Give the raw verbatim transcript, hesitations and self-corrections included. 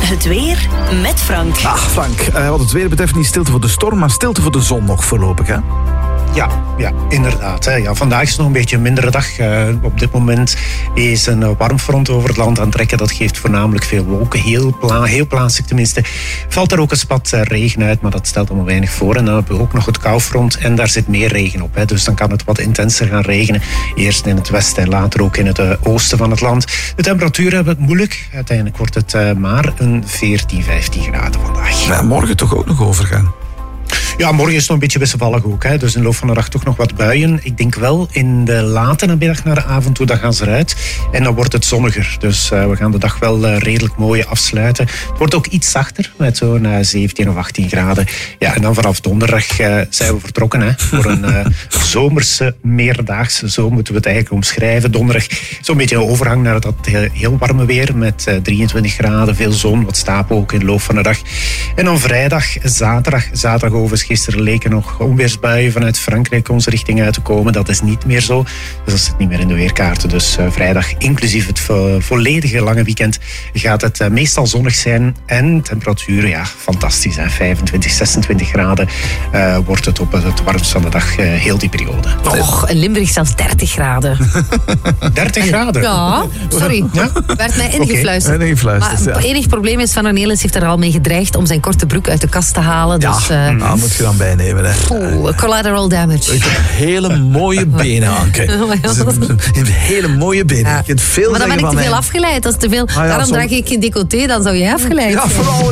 Het weer met Frank. Ah, Frank, uh, wat het weer betreft niet stilte voor de storm, maar stilte voor de zon nog voorlopig, hè? Ja, ja, inderdaad. Hè. Ja, vandaag is het nog een beetje een mindere dag. Uh, op dit moment is een uh, warmfront over het land aan het trekken. Dat geeft voornamelijk veel wolken. Heel, pla- heel plaatselijk tenminste. Valt er ook een spat uh, regen uit, maar dat stelt allemaal weinig voor. En dan hebben we ook nog het koufront en daar zit meer regen op. Hè. Dus dan kan het wat intenser gaan regenen. Eerst in het westen en later ook in het uh, oosten van het land. De temperaturen hebben het moeilijk. Uiteindelijk wordt het uh, maar een veertien, vijftien graden vandaag. Ja, morgen toch ook nog overgaan? Ja, morgen is het nog een beetje wisselvallig ook. Hè. Dus in de loop van de dag toch nog wat buien. Ik denk wel in de late namiddag naar de avond toe, dan gaan ze eruit. En dan wordt het zonniger. Dus uh, we gaan de dag wel uh, redelijk mooi afsluiten. Het wordt ook iets zachter, met zo'n uh, zeventien of achttien graden. Ja, en dan vanaf donderdag uh, zijn we vertrokken hè, voor een uh, zomerse meerdaagse. Zo moeten we het eigenlijk omschrijven. Donderdag zo'n beetje een overgang naar dat heel, heel warme weer. Met uh, drieëntwintig graden, veel zon, wat stapel ook in de loop van de dag. En dan vrijdag, zaterdag, zaterdag over gisteren leken nog onweersbuien vanuit Frankrijk onze richting uit te komen. Dat is niet meer zo. Dus dat zit niet meer in de weerkaarten. Dus uh, vrijdag, inclusief het vo- volledige lange weekend, gaat het uh, meestal zonnig zijn. En temperaturen, ja, fantastisch. Hè? vijfentwintig, zesentwintig graden uh, wordt het op het warmst van de dag uh, heel die periode. Och, in Limburg zelfs dertig graden. dertig graden? Ja, sorry. Ja? Werd mij ingefluisterd. Okay. ingefluisterd Maar het ja. enige probleem is, Van Ornelis heeft er al mee gedreigd om zijn korte broek uit de kast te halen. Ja, Dus, uh, nou, moet je dan bijnemen. Hè. Oeh, collateral damage. Ik heb hele mooie benen, Anke. Hele mooie benen. Ja. Je kunt veel Maar dan ben zeggen ik te van veel mij. afgeleid. Dat is te veel. Ah, ja, Daarom som- draag ik geen decolleté, dan zou jij afgeleid Ja, zijn. vooral